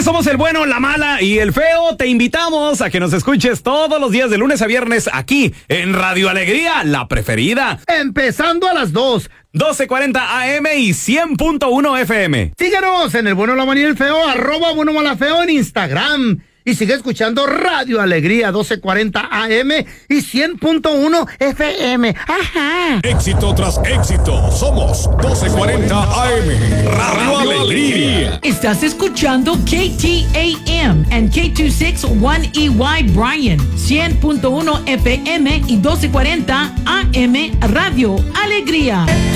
somos el bueno, la mala y el feo. Te invitamos a que nos escuches todos los días de lunes a viernes aquí en Radio Alegría, la preferida. Empezando a las 12:40 AM y 100.1 FM. Síguenos en el bueno, la mala y el feo, @bueno, mala, feo en Instagram. Y sigue escuchando Radio Alegría 1240 AM y 100.1 FM. ¡Ajá! Éxito tras éxito. Somos 1240 AM. Radio Alegría. Estás escuchando KTAM and K261EY Bryan, 100.1 FM y 1240 AM Radio Alegría.